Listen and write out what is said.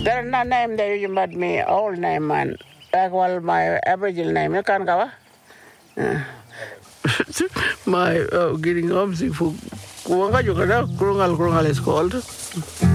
There is no name there, you but me old name man. Like well, my Aboriginal name. You can't go. My getting homesick for Kurungal is called.